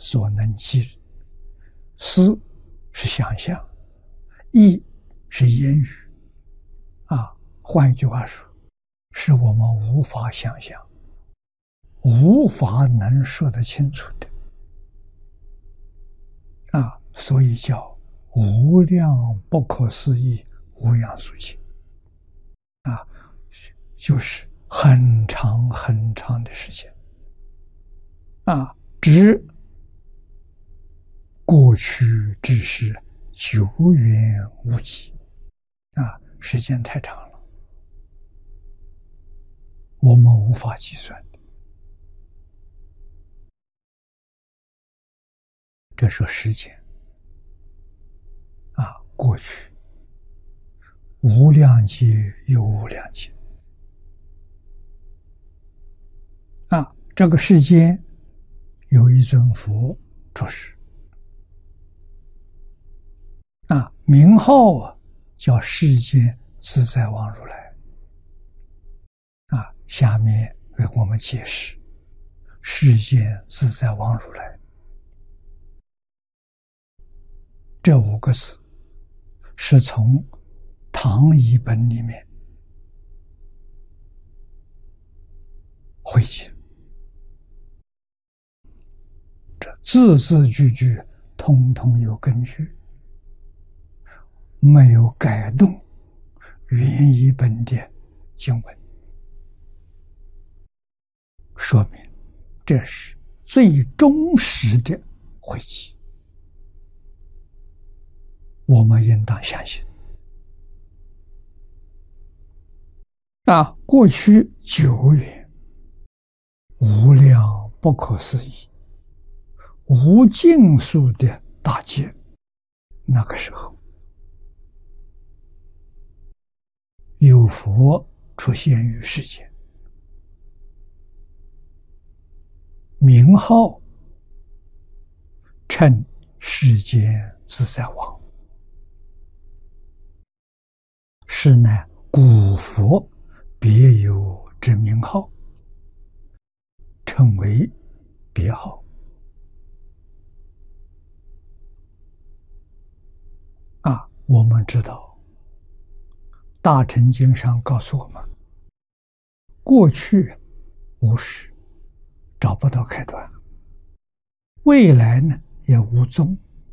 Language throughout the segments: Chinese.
所能记日。思是想象，意是言语。换一句话说，是我们无法想象、无法能说得清楚的。所以叫无量不可思议无量数劫。就是很长很长的时间。指过去之事久远无际。时间太长了，我们无法计算的。这说时间过去无量劫有无量劫。这个世间有一尊佛出世，名号叫世间自在王如来。下面为我们解释世间自在王如来这5个字，是从唐译本里面汇集的，这字字句句通通有根据，没有改动原译本的经文，说明这是最忠实的汇集，我们应当相信。过去久远无量不可思议无尽数的大劫，那个时候有佛出现于世间，名号称世间自在王，是乃古佛别有之名号，称为别号。我们知道大乘经上告诉我们，过去无始，找不到开端，未来呢也无踪。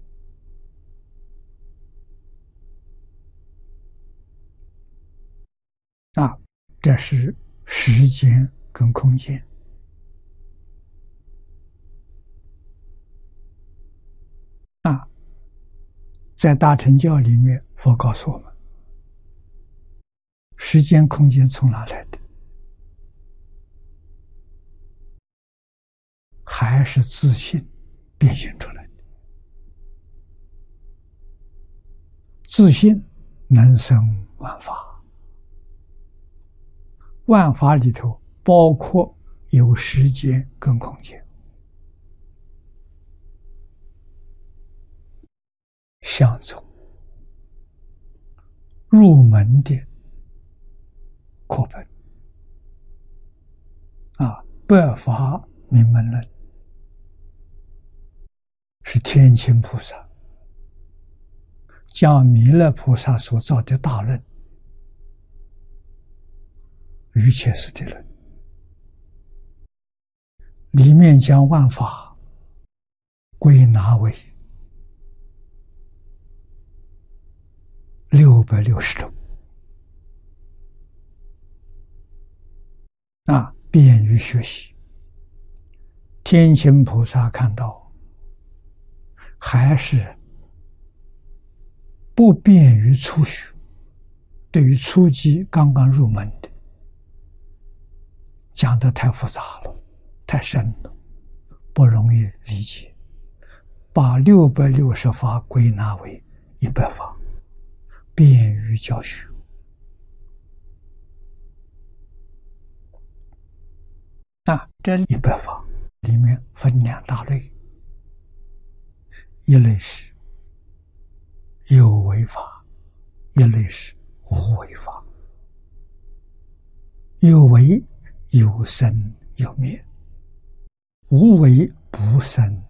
这是时间跟空间。在大乘教里面，佛告诉我们，时间空间从哪来的？还是自性变现出来的。自性能生万法，万法里头包括有时间跟空间。相宗入门的课本百法明门论是天亲菩萨将弥勒菩萨所造的大论于切实地论，里面将万法归纳为660种，便于学习。天亲菩萨看到还是不便于初学，对于初级刚刚入门的讲得太复杂了，太深了，不容易理解，把660法归纳为100法，便于教学。这100法里面分2大类，一类是有为法，一类是无为法。有为有生有灭，无为不生